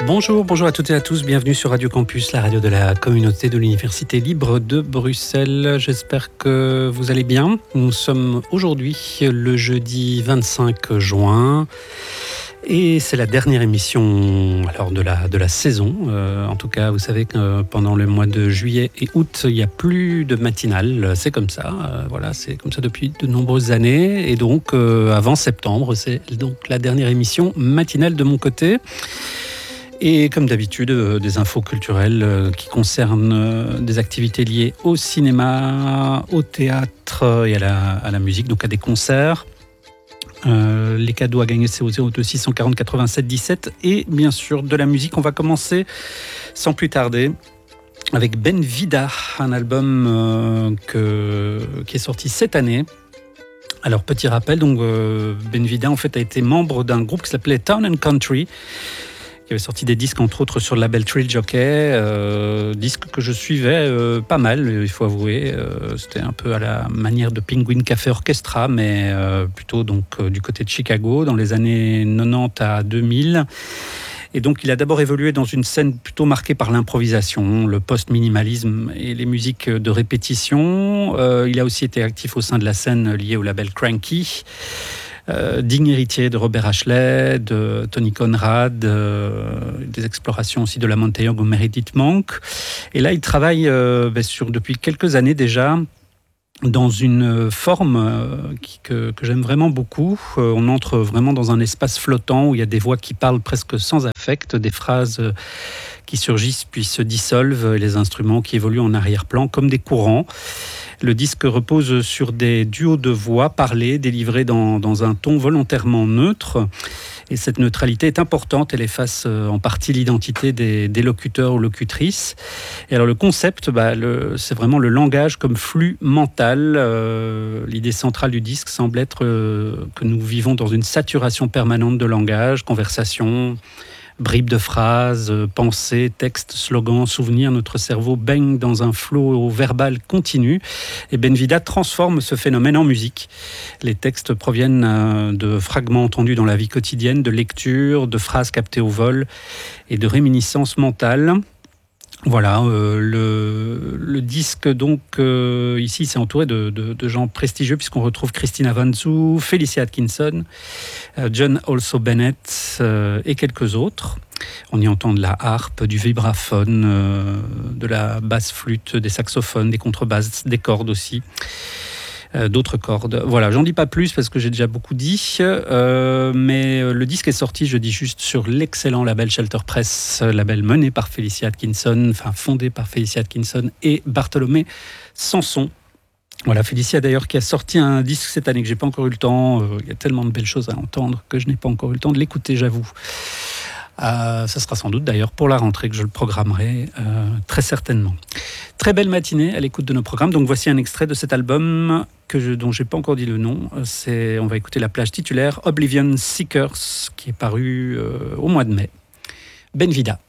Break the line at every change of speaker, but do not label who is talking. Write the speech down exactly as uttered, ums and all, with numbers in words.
Bonjour, bonjour à toutes et à tous, bienvenue sur Radio Campus, la radio de la communauté de l'Université libre de Bruxelles. J'espère que vous allez bien. Nous sommes aujourd'hui le jeudi vingt-cinq juin et c'est la dernière émission alors, de, la, de la saison. Euh, en tout cas, vous savez que pendant le mois de juillet et août, il n'y a plus de matinale, c'est comme ça. Euh, voilà, c'est comme ça depuis de nombreuses années et donc euh, avant septembre, c'est donc la dernière émission matinale de mon côté. Et comme d'habitude, euh, des infos culturelles euh, qui concernent euh, des activités liées au cinéma, au théâtre euh, et à la, à la musique, donc à des concerts. Euh, les cadeaux à gagner, c'est au zéro deux six cent quarante quatre-vingt-sept dix-sept. Et bien sûr, de la musique. On va commencer sans plus tarder avec Ben Vida, un album euh, que, qui est sorti cette année. Alors, petit rappel, donc, euh, Ben Vida en fait, a été membre d'un groupe qui s'appelait Town and Country, qui avait sorti des disques, entre autres, sur le label Trill Jockey, euh, disques que je suivais euh, pas mal, il faut avouer. Euh, c'était un peu à la manière de Penguin Café Orchestra, mais euh, plutôt donc, euh, du côté de Chicago, dans les années quatre-vingt-dix à deux mille. Et donc, il a d'abord évolué dans une scène plutôt marquée par l'improvisation, le post-minimalisme et les musiques de répétition. Euh, il a aussi été actif au sein de la scène liée au label Cranky. Euh, digne héritier de Robert Ashley, de Tony Conrad, euh, des explorations aussi de la Montagnard au Meredith Monk. Et là, il travaille euh, ben, sur, depuis quelques années déjà dans une forme euh, qui, que, que j'aime vraiment beaucoup. Euh, on entre vraiment dans un espace flottant où il y a des voix qui parlent presque sans affect, des phrases euh, qui surgissent puis se dissolvent, et les instruments qui évoluent en arrière-plan comme des courants. Le disque repose sur des duos de voix parlées, délivrées dans, dans un ton volontairement neutre. Et cette neutralité est importante, elle efface en partie l'identité des, des locuteurs ou locutrices. Et alors le concept, bah, le, c'est vraiment le langage comme flux mental. Euh, l'idée centrale du disque semble être euh, que nous vivons dans une saturation permanente de langage, conversation, bribes de phrases, pensées, textes, slogans, souvenirs. Notre cerveau baigne dans un flot verbal continu. Et Ben Vida transforme ce phénomène en musique. Les textes proviennent de fragments entendus dans la vie quotidienne, de lectures, de phrases captées au vol et de réminiscences mentales. Voilà, euh, le, le disque, donc, euh, ici, c'est entouré de, de, de gens prestigieux, puisqu'on retrouve Christina Vanzu, Felicia Atkinson, euh, John Also Bennett euh, et quelques autres. On y entend de la harpe, du vibraphone, euh, de la basse-flûte, des saxophones, des contrebasses, des cordes aussi. Euh, d'autres cordes. Voilà, j'en dis pas plus parce que j'ai déjà beaucoup dit, euh, mais le disque est sorti, je dis juste, sur l'excellent label Shelter Press, label mené par Felicia Atkinson, enfin fondé par Felicia Atkinson et Bartholomé Sanson. Voilà, Felicia d'ailleurs qui a sorti un disque cette année que j'ai pas encore eu le temps, euh, il y a tellement de belles choses à entendre que je n'ai pas encore eu le temps de l'écouter, j'avoue. Euh, ça sera sans doute d'ailleurs pour la rentrée que je le programmerai euh, très certainement. Très belle matinée à l'écoute de nos programmes. Donc voici un extrait de cet album que je, dont je n'ai pas encore dit le nom. C'est, on va écouter la plage titulaire Oblivion Seekers qui est paru euh, au mois de mai. Ben Vida.